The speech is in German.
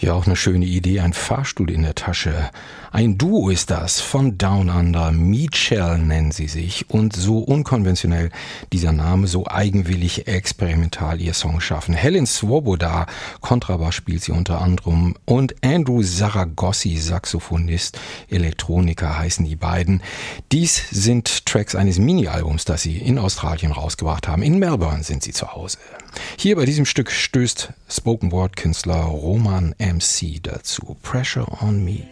Ja, auch eine schöne Idee, ein Fahrstuhl in der Tasche. Ein Duo ist das, von Down Under, Meatshell nennen sie sich und so unkonventionell dieser Name, so eigenwillig experimental ihr Song schaffen. Helen Swoboda, Kontrabass spielt sie unter anderem und Andrew Saragossi, Saxophonist, Elektroniker heißen die beiden. Dies sind Tracks eines Mini-Albums, das sie in Australien rausgebracht haben. In Melbourne sind sie zu Hause. Hier bei diesem Stück stößt Spoken-Word-Künstler Roman MC dazu. Pressure on Me.